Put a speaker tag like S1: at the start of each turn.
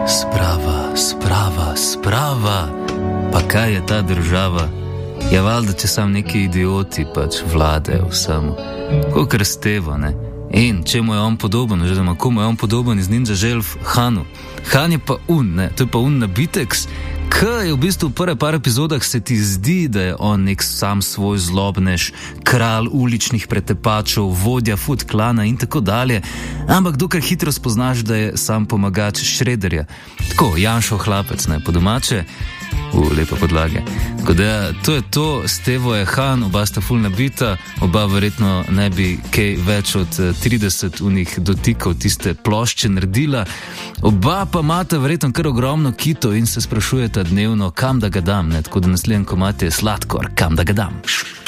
S1: Sprava, pa kaj je ta država? Ja, valjda, če sam neki idioti pač vladajo vsemu, kakor Stevo, ne? In čemu je on podoben, oziroma komu je on podoben iz Ninja Želv? Hanu. Han je pa ne, to je pa nabiteks, kaj je v bistvu v prve par epizodah se ti zdi, da je on nek sam svoj zlobnež, kralj uličnih pretepačev, vodja Foot klana in tako dalje, ampak dokaj hitro spoznaš, da je sam pomagač Shredderja. Tako, Janšov hlapec, ne, po domače, lepa podlage. Tako da, to je to, Stevo je Han, oba sta ful nabita, oba verjetno ne bi kaj več od 30 unih dotikov tiste plošče naredila, oba pa imata verjetno kar ogromno kitov in se sprašujeta dnevno, kam da ga dam, ne, tako da naslednji komad je Sladkor, kam da ga dam.